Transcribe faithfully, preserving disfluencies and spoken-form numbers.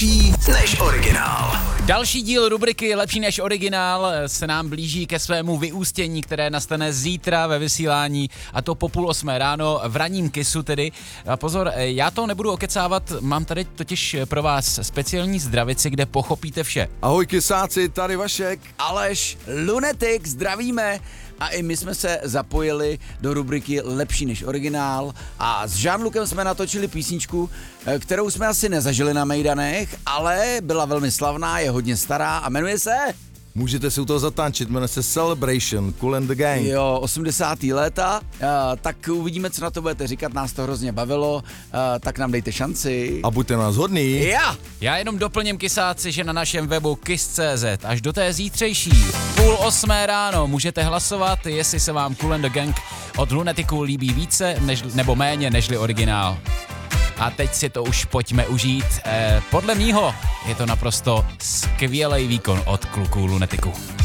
Lepší než originál. Další díl rubriky Lepší než originál se nám blíží ke svému vyústění, které nastane zítra ve vysílání, a to po půl osmé ráno v ranním Kissu tedy. A pozor, já to nebudu okecávat, mám tady totiž pro vás speciální zdravici, kde pochopíte vše. Ahoj kysáci, tady Vašek. Aleš, Lunatic, zdravíme. A i my jsme se zapojili do rubriky Lepší než originál a s Jean-Lucem jsme natočili písničku, kterou jsme asi nezažili na mejdanech, ale byla velmi slavná, je hodně stará a jmenuje se... Můžete si u toho zatančit, jmenuje se Celebration, Kool and the Gang. Jo, osmdesátá léta, uh, tak uvidíme, co na to budete říkat, nás to hrozně bavilo, uh, tak nám dejte šanci. A buďte nás hodný. Já! Já jenom doplním kysáci, že na našem webu kiss tečka cé zet až do té zítřejší půl osmé ráno můžete hlasovat, jestli se vám Kool and the Gang od Lunaticu líbí více než, nebo méně nežli originál. A teď si to už pojďme užít. Eh, podle mýho je to naprosto skvělý výkon od kluků Lunaticu.